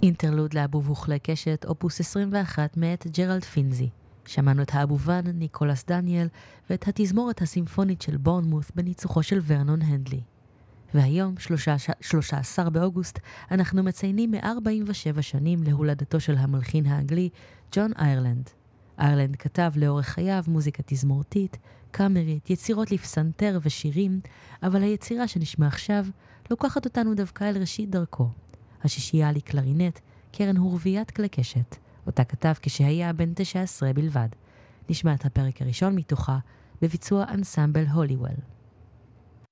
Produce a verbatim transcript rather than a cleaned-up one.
אינטרלוד לאבוב וכלי קשת, אופוס עשרים ואחת מאת ג'רלד פינזי. שמענו את האבובן ניקולס דניאל ואת התזמורת הסימפונית של בורנמות' בניצוחו של ורנון הנדלי. והיום, שלושה עשר באוגוסט, אנחנו מציינים מאה ארבעים ושבע שנים להולדתו של המלחין האנגלי ג'ון איירלנד. איירלנד כתב לאורך חייו מוזיקה תזמורתית, קאמרית, יצירות לפסנתר ושירים, אבל היצירה שנשמע עכשיו לוקחת אותנו דווקא אל ראשית דרכו. השישייה לקלרינט, קרן הורביית כלי קשת, אותה כתב כשהיה בן תשע עשרה בלבד. נשמע את הפרק הראשון מתוכה בביצוע אנסמבל הוליוול.